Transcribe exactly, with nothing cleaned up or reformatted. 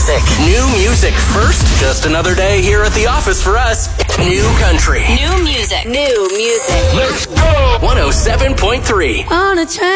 music. New music first. Just another day here at the office for us. New country. New music. New music. Let's go. one oh seven point three. On a train.